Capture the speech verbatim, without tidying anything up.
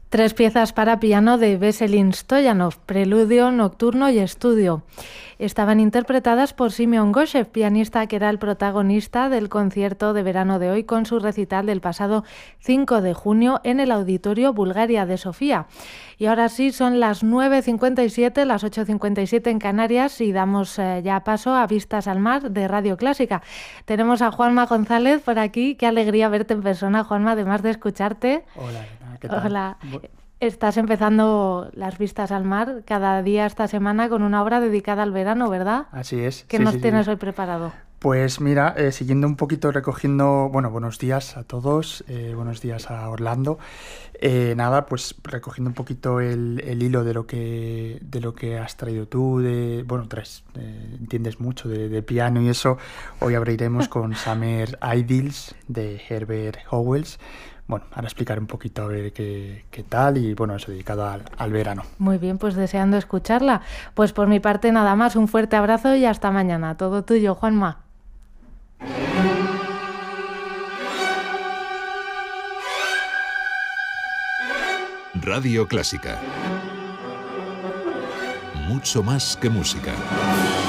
Tres piezas para piano de Veselin Stoyanov, preludio, nocturno y estudio. Estaban interpretadas por Simeon Goshev, pianista que era el protagonista del concierto de verano de hoy con su recital del pasado cinco de junio en el Auditorio Bulgaria de Sofía. Y ahora sí, son las nueve cincuenta y siete, las ocho cincuenta y siete en Canarias y damos eh, ya paso a Vistas al Mar de Radio Clásica. Tenemos a Juanma González por aquí. Qué alegría verte en persona, Juanma, además de escucharte. Hola, ¿qué tal? Hola. Estás empezando las Vistas al Mar cada día esta semana con una obra dedicada al verano, ¿verdad? Así es. ¿Qué sí, nos sí, tienes sí. hoy preparado? Pues mira, eh, siguiendo un poquito, recogiendo, bueno, buenos días a todos, eh, buenos días a Orlando. Eh, nada, pues recogiendo un poquito el, el hilo de lo que de lo que has traído tú, de, bueno, traes, eh, entiendes mucho de, de piano y eso. Hoy abriremos con Summer Idyls de Herbert Howells. Bueno, ahora explicar un poquito a ver qué, qué tal y bueno, eso dedicado al, al verano. Muy bien, pues deseando escucharla. Pues por mi parte nada más, un fuerte abrazo y hasta mañana. Todo tuyo, Juanma. Radio Clásica. Mucho más que música.